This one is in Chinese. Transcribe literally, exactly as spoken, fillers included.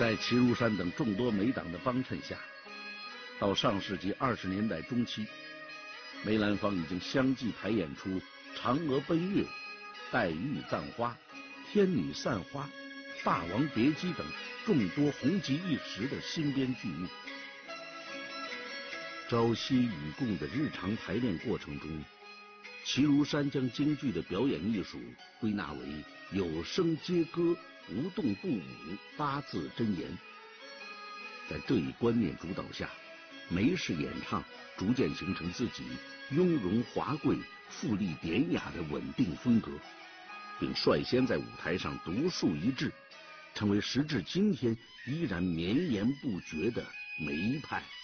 在齐如山等众多梅党的帮衬下，到上世纪二十年代中期，梅兰芳已经相继排演出《嫦娥奔月》《黛玉葬花》《天女散花》《霸王别姬》等众多红极一时的新编剧目。朝夕与共的日常排练过程中，齐如山将京剧的表演艺术归纳为有声皆歌、无动不舞、八字真言。在这一观念主导下，梅氏演唱逐渐形成自己雍容华贵、富丽典雅的稳定风格，并率先在舞台上独树一帜，成为时至今天依然绵延不绝的梅派。